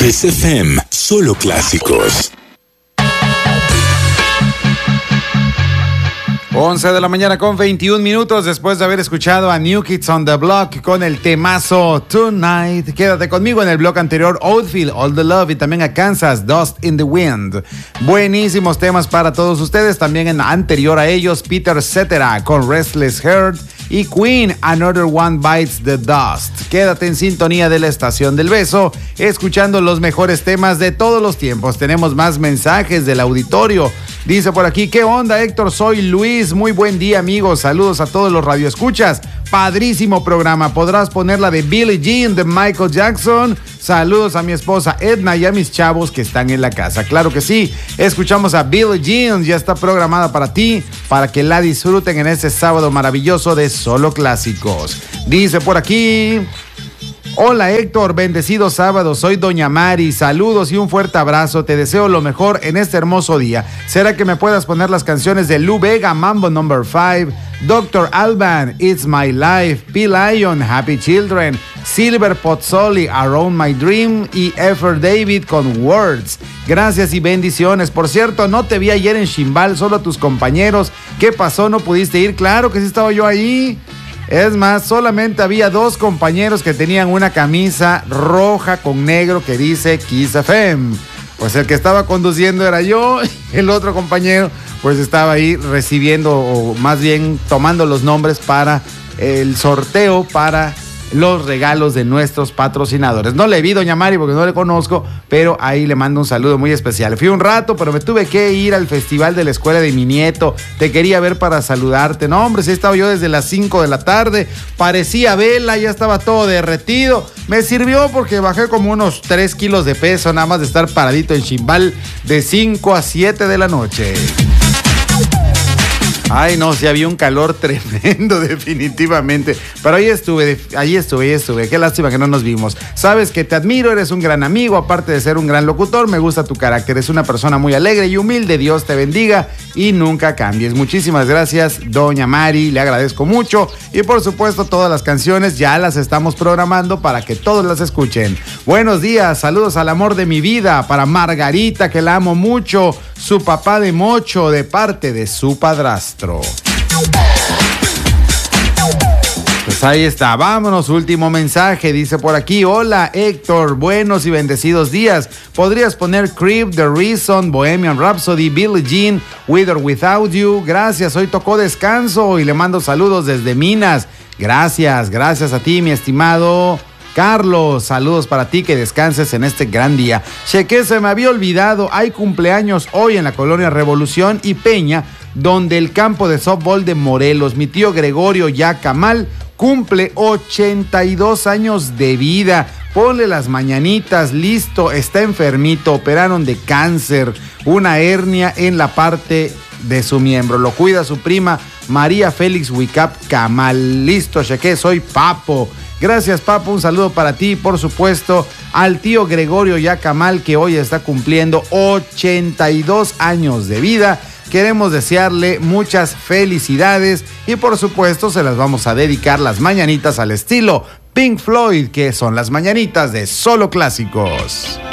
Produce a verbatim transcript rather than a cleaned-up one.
Kiss F M, solo clásicos. once de la mañana con veintiún minutos después de haber escuchado a New Kids on the Block con el temazo Tonight. Quédate conmigo en el bloque anterior, Oldfield, All the Love, y también a Kansas, Dust in the Wind. Buenísimos temas para todos ustedes. También en anterior a ellos, Peter Cetera con Restless Heart y Queen, Another One Bites the Dust. Quédate en sintonía de la Estación del Beso, escuchando los mejores temas de todos los tiempos. Tenemos más mensajes del auditorio. Dice por aquí, ¿qué onda, Héctor? Soy Luis. Muy buen día, amigos. Saludos a todos los radioescuchas. Padrísimo programa. ¿Podrás poner la de Billie Jean de Michael Jackson? Saludos a mi esposa Edna y a mis chavos que están en la casa. Claro que sí. Escuchamos a Billie Jean. Ya está programada para ti, para que la disfruten en este sábado maravilloso de Solo Clásicos. Dice por aquí... Hola Héctor, bendecido sábado, soy Doña Mari, saludos y un fuerte abrazo, te deseo lo mejor en este hermoso día. ¿Será que me puedas poner las canciones de Lou Bega, Mambo number five, doctor Alban, It's My Life, P-Lion, Happy Children, Silver Pozzoli, Around My Dream y Effer David con Words? Gracias y bendiciones. Por cierto, no te vi ayer en Chimbal, solo tus compañeros. ¿Qué pasó? ¿No pudiste ir? Claro que sí estaba yo ahí. Es más, solamente había dos compañeros que tenían una camisa roja con negro que dice Kiss F M. Pues el que estaba conduciendo era yo, el otro compañero pues estaba ahí recibiendo, o más bien tomando los nombres para el sorteo para los regalos de nuestros patrocinadores. No le vi, Doña Mari, porque no le conozco, pero ahí le mando un saludo muy especial. Fui un rato, pero me tuve que ir al festival de la escuela de mi nieto. Te quería ver para saludarte. No, hombre, sí estaba yo desde las cinco de la tarde. Parecía vela, ya estaba todo derretido. Me sirvió porque bajé como unos tres kilos de peso, nada más de estar paradito en Chimbal de cinco a siete de la noche. Ay, no, sí había un calor tremendo, definitivamente. Pero ahí estuve, ahí estuve, ahí estuve. Qué lástima que no nos vimos. Sabes que te admiro, eres un gran amigo, aparte de ser un gran locutor, me gusta tu carácter. Eres una persona muy alegre y humilde. Dios te bendiga y nunca cambies. Muchísimas gracias, Doña Mari, le agradezco mucho. Y por supuesto, todas las canciones ya las estamos programando para que todos las escuchen. Buenos días, saludos al amor de mi vida, para Margarita, que la amo mucho, su papá de Mocho, de parte de su padrastro. Pues ahí está, vámonos, último mensaje, dice por aquí, hola Héctor, buenos y bendecidos días, ¿podrías poner Creep, The Reason, Bohemian Rhapsody, Billie Jean, With or Without You? Gracias, hoy tocó descanso y le mando saludos desde Minas. Gracias, gracias a ti, mi estimado Carlos, saludos para ti, que descanses en este gran día. Cheque, se me había olvidado, hay cumpleaños hoy en la colonia Revolución y Peña, donde el campo de softball de Morelos. Mi tío Gregorio Yacamal cumple ochenta y dos años de vida. Ponle las mañanitas, listo, está enfermito, operaron de cáncer, una hernia en la parte de su miembro. Lo cuida su prima María Félix Wicap Camal. Listo, cheque, soy Papo. Gracias, Papo, un saludo para ti, por supuesto, al tío Gregorio Yacamal, que hoy está cumpliendo ochenta y dos años de vida. Queremos desearle muchas felicidades y por supuesto se las vamos a dedicar las mañanitas al estilo Pink Floyd, que son las mañanitas de Solo Clásicos.